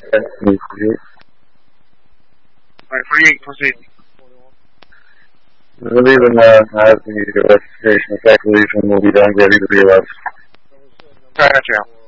Alright, 48, proceed. I believe in as the investigation of calculation will be done ready to be allowed. Gotcha.